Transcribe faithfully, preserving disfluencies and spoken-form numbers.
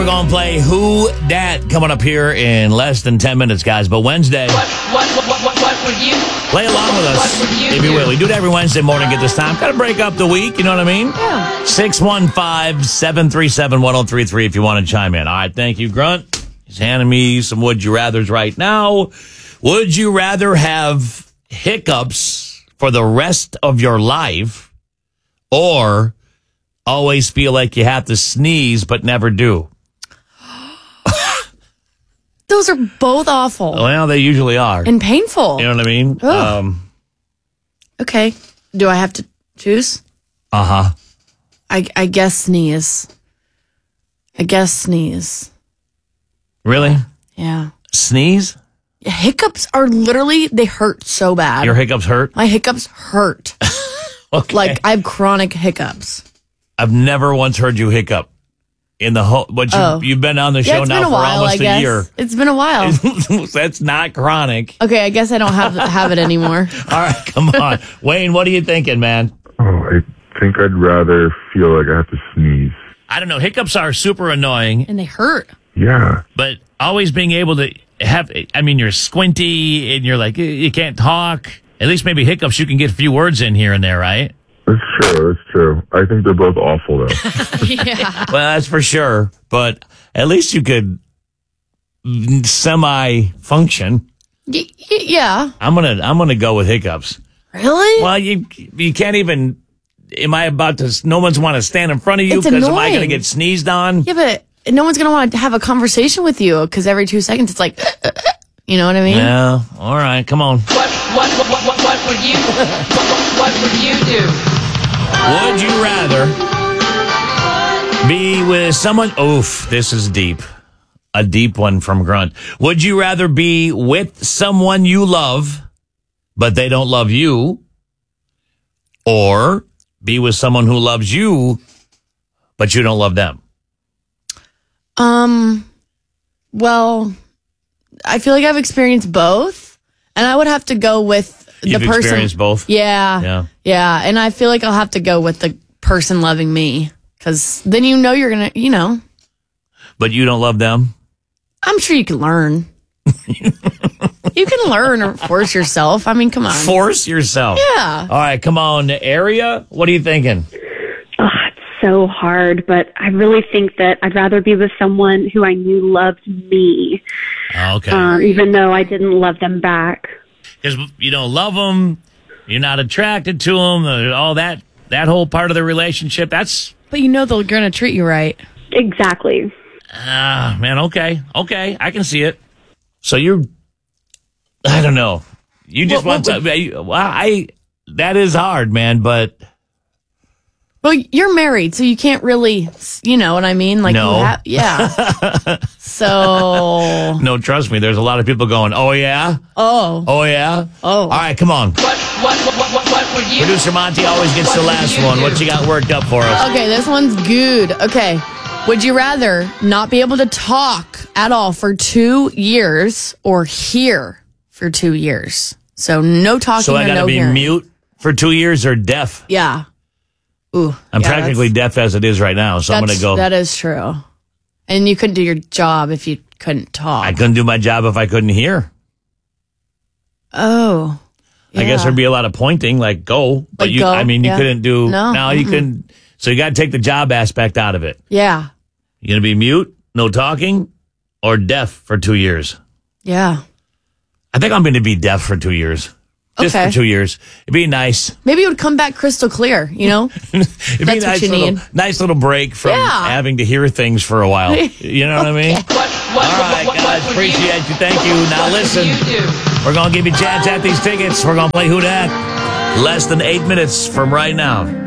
We're going to play Who Dat coming up here in less than ten minutes, guys. But Wednesday, What, what, what, what, what would you? play along with us, What would you if you do? will. We do it every Wednesday morning at this time. Got to break up the week, you know what I mean? Yeah. six one five, seven three seven, one oh three three if you want to chime in. All right, thank you, Grunt. He's handing me some Would You Rathers right now. Would you rather have hiccups for the rest of your life or always feel like you have to sneeze but never do? Those are both awful Well, they usually are. and painful. You know what I mean? Ugh. Um, Okay. Do I have to choose? uh-huh. I, I guess sneeze. I guess sneeze. Really? Yeah. Sneeze? Hiccups are literally, they hurt so bad. Your hiccups hurt? My hiccups hurt. Okay. Like, I have chronic hiccups. I've never once heard you hiccup in the whole. But you, Oh. you've been on the show Yeah, it's now been a for while, almost I guess. a year. It's been a while. That's not chronic. Okay, I guess I don't have have it anymore. All right, come on, Wayne. What are you thinking, man? Oh, I think I'd rather feel like I have to sneeze. I don't know. Hiccups are super annoying, And they hurt. Yeah. but always being able to have. I mean, you're squinty and you're like you can't talk. At least maybe hiccups, you can get a few words in here and there, right? That's true. That's true. I think they're both awful, though. Yeah. Well, that's for sure. But at least you could semi-function. Y- y- yeah. I'm gonna I'm gonna go with hiccups. Really? Well, you you can't even. Am I about to? No one's want to stand in front of you It's because am I going to annoying. get sneezed on? Yeah, but no one's going to want to have a conversation with you because every two seconds it's like, you know what I mean? Yeah. All right. Come on. What, what, what, what, what, what would you? What, what, what would you do? Would you rather be with someone? Oof. This is deep. A deep one from Grunt. Would you rather be with someone you love, but they don't love you, or be with someone who loves you, but you don't love them? Um, well, I feel like I've experienced both, and I would have to go with the You've person. experienced both? Yeah, Yeah. yeah, and I feel like I'll have to go with the person loving me because then you know you're gonna, you know, But you don't love them? I'm sure you can learn. You can learn or force yourself. I mean, come on. Force yourself. Yeah. All right, come on, area. What are you thinking? Oh, it's so hard, but I really think that I'd rather be with someone who I knew loved me, Okay. um, even though I didn't love them back. Because you don't love them, you're not attracted to them, all that that whole part of the relationship. That's But you know they're gonna treat you right. Exactly. ah man. Okay, okay, I can see it. So you're, I don't know. You just What- want what to. Well, I that is hard, man. But Well, you're married, so you can't really, you know what I mean? Like, No. you have, yeah. So, no, trust me. There's a lot of people going, "Oh yeah, oh, oh yeah, Oh. All right, come on. What, what, what, what, what, what would you? Producer Monty always gets the What would last you one. do? What you got worked up for us? okay, this one's good. Okay. Would you rather not be able to talk at all for two years or hear for two years? So, no talking So I or got to no be hearing. mute for two years or deaf? Yeah. Ooh. I'm yeah, practically that's- deaf as it is right now, so I'm going that's- to go. That is true. And you couldn't do your job if you couldn't talk. I couldn't do my job if I couldn't hear. oh. I guess Yeah. there'd be a lot of pointing, like go, but Like you. go, I mean, you yeah. couldn't do. No, No, you couldn't. So you got to take the job aspect out of it. Yeah. You gonna be mute, no talking, or deaf for two years? Yeah. I think I'm going to be deaf for two years. Just Okay. for two years. It'd be nice. Maybe it would come back crystal clear, you know? It'd That's be a what nice you little, need. nice little break from Yeah. having to hear things for a while. You know what I mean? What, what, All right, what, what, guys, what would appreciate you. Thank you. Now What listen, would you do? we're going to give you a chance at these tickets. We're going to play Who Dat? Less than eight minutes from right now.